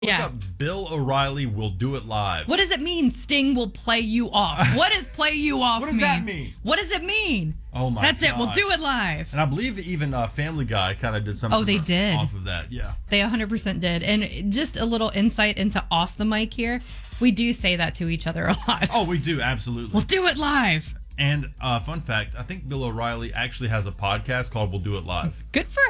Look Yeah. up Bill O'Reilly will do it live. What does it mean? Sting will play you off. What does play you off What does that mean? What does it mean? Oh my That's it. We'll gosh. do it live. And I believe even Family Guy kind of did something. Oh, they did. Off of that, yeah. They 100% did. And just a little insight into off the mic here. We do say that to each other a lot. Oh, we do, absolutely. We'll do it live. And fun fact, I think Bill O'Reilly actually has a podcast called We'll Do It Live. Good for